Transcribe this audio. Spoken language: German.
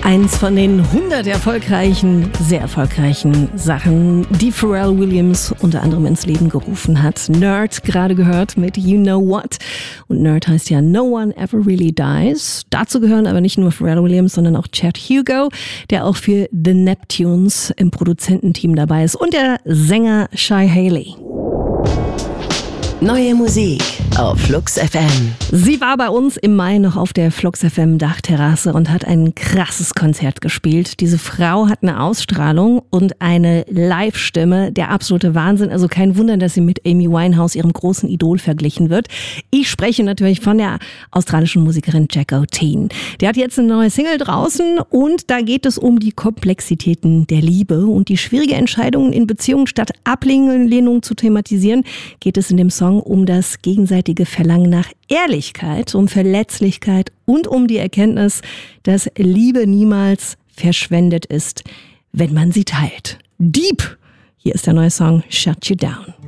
Eins von den 100 sehr erfolgreichen Sachen, die Pharrell Williams unter anderem ins Leben gerufen hat. Nerd, gerade gehört mit You Know What. Und Nerd heißt ja No One Ever Really Dies. Dazu gehören aber nicht nur Pharrell Williams, sondern auch Chad Hugo, der auch für The Neptunes im Produzententeam dabei ist. Und der Sänger Shy Haley. Neue Musik auf Flux FM. Sie war bei uns im Mai noch auf der Flux FM Dachterrasse und hat ein krasses Konzert gespielt. Diese Frau hat eine Ausstrahlung und eine Live-Stimme, der absolute Wahnsinn. Also kein Wunder, dass sie mit Amy Winehouse, ihrem großen Idol, verglichen wird. Ich spreche natürlich von der australischen Musikerin Jacko Teen. Die hat jetzt eine neue Single draußen und da geht es um die Komplexitäten der Liebe und die schwierige Entscheidungen in Beziehungen. Statt Ablehnung zu thematisieren, geht es in dem Song um das gegenseitige Verlangen nach Ehrlichkeit, um Verletzlichkeit und um die Erkenntnis, dass Liebe niemals verschwendet ist, wenn man sie teilt. Deep! Hier ist der neue Song Shut You Down.